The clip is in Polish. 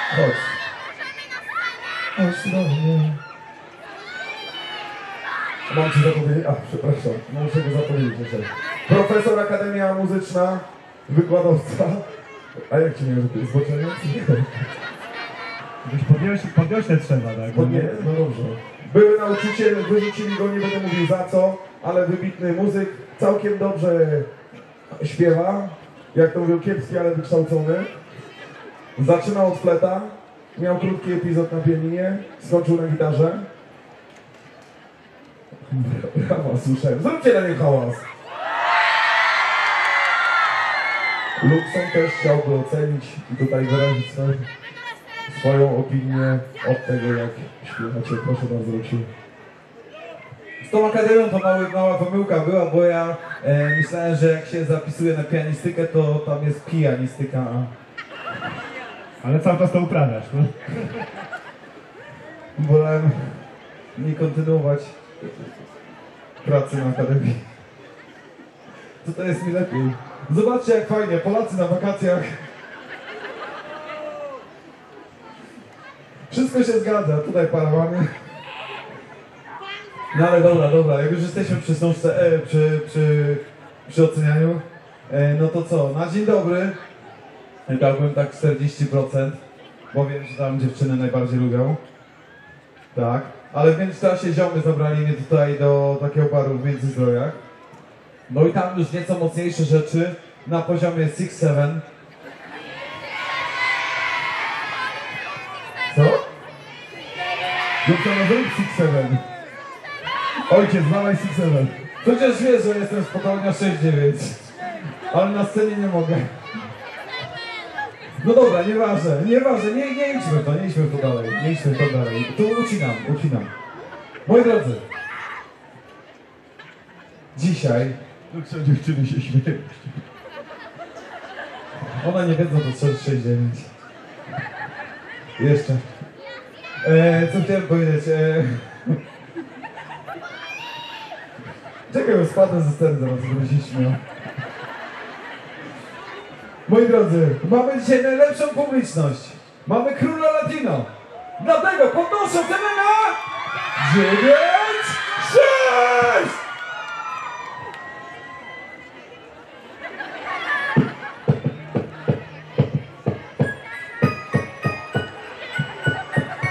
Chodź. Chodź do mnie. Mam ci zapowiedzieć, przepraszam, muszę go zapowiedzieć jeszcze. Profesor, Akademia Muzyczna, wykładowca. A jak ci miałem, że to jest zboczeniec? Podniośle trzeba, tak? No dobrze. Były nauczyciel, wyrzucili go, nie będę mówił za co, ale wybitny muzyk, całkiem dobrze śpiewa, jak to mówią, kiepski, ale wykształcony. Zaczynał od fleta, miał krótki epizod na pianinie, skończył na gitarze. Hałas słyszałem, zróbcie na nim hałas. Luxon też chciałby ocenić i tutaj wyrazić swoją opinię od tego, jak śpiewacie. Proszę bardzo, Luksiu. Z tą akademią to mała pomyłka była, bo ja myślałem, że jak się zapisuje na pianistykę, to tam jest pijanistyka. Ale cały czas to uprawiasz, no? Wolałem nie kontynuować pracy na akademii. To jest mi lepiej. Zobaczcie, jak fajnie, Polacy na wakacjach. Wszystko się zgadza, tutaj parawany. No ale dobra, jak już jesteśmy przy sączce, przy ocenianiu, no to co, na dzień dobry dałbym tak 40%, bo wiem, że tam dziewczyny najbardziej lubią. Tak, ale w międzyczasie ziomy zabrali mnie tutaj do takiego baru w Międzyzdrojach. No i tam już nieco mocniejsze rzeczy na poziomie 6-7. Co? Doktor Nowy 6-7. Ojciec, dawaj 6-7. Chociaż wiesz, że jestem spokojnie 6-9. Ale na scenie nie mogę. No dobra, nieważne, nie idźmy w to dalej. Tu ucinam. Moi drodzy, dzisiaj Co dziewczyny się śmieją. ona nie wiedzą, to 6-9. Jeszcze. Co chciałem powiedzieć? Czekaj, bo spadnę ze sceny zaraz, będę się śmiał. Moi drodzy, mamy dzisiaj najlepszą publiczność. Mamy króla Latino. Dlatego podnoszę cenę na 9!